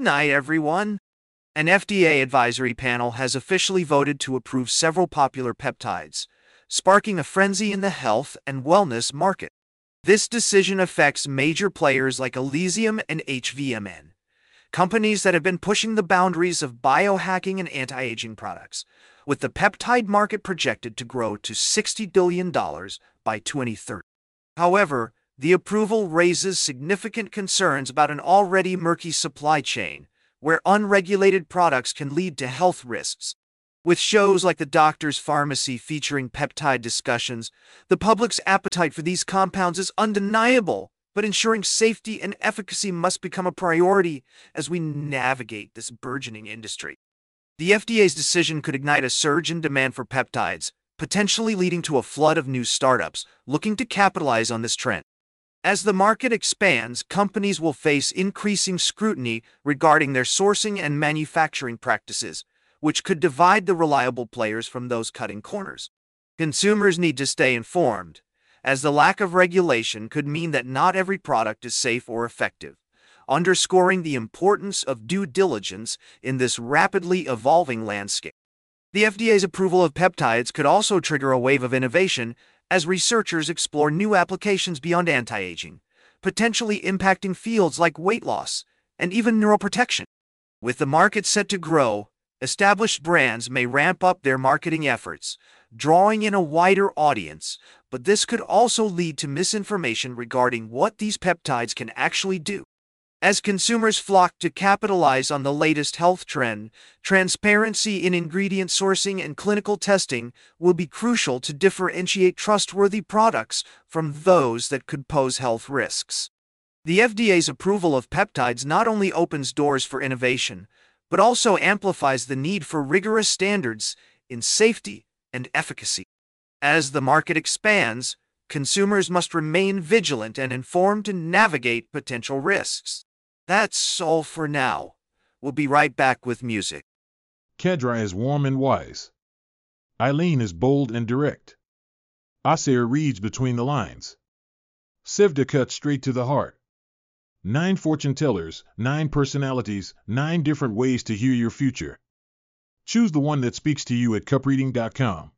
night, everyone. An FDA advisory panel has officially voted to approve several popular peptides, sparking a frenzy in the health and wellness market. This decision affects major players like Elysium and HVMN, companies that have been pushing the boundaries of biohacking and anti-aging products, with the peptide market projected to grow to $60 billion by 2030. However, the approval raises significant concerns about an already murky supply chain, where unregulated products can lead to health risks. With shows like The Doctor's Pharmacy featuring peptide discussions, the public's appetite for these compounds is undeniable, but ensuring safety and efficacy must become a priority as we navigate this burgeoning industry. The FDA's decision could ignite a surge in demand for peptides, potentially leading to a flood of new startups looking to capitalize on this trend. As the market expands, companies will face increasing scrutiny regarding their sourcing and manufacturing practices, which could divide the reliable players from those cutting corners. Consumers need to stay informed, as the lack of regulation could mean that not every product is safe or effective, underscoring the importance of due diligence in this rapidly evolving landscape. The FDA's approval of peptides could also trigger a wave of innovation as researchers explore new applications beyond anti-aging, potentially impacting fields like weight loss and even neuroprotection. With the market set to grow, established brands may ramp up their marketing efforts, drawing in a wider audience, but this could also lead to misinformation regarding what these peptides can actually do. As consumers flock to capitalize on the latest health trend, transparency in ingredient sourcing and clinical testing will be crucial to differentiate trustworthy products from those that could pose health risks. The FDA's approval of peptides not only opens doors for innovation, but also amplifies the need for rigorous standards in safety and efficacy. As the market expands, consumers must remain vigilant and informed to navigate potential risks. That's all for now. We'll be right back with music. Kedra is warm and wise. Eileen is bold and direct. Asir reads between the lines. Sivda cuts straight to the heart. 9 fortune tellers, 9 personalities, 9 different ways to hear your future. Choose the one that speaks to you at cupreading.com.